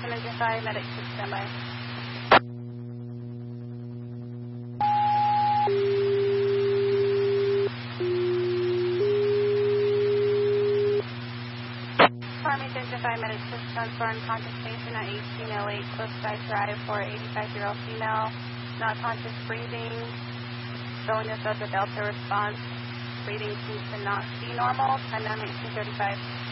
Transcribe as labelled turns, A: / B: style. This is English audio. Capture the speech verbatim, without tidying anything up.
A: identify medic to standby. Army identify medic to transfer unconscious patient at eighteen oh eight Cliffside Drive for eighty-five year old female, not conscious breathing, showing us as a Delta response. Breathing seems to not be normal. Time now eighteen thirty-five.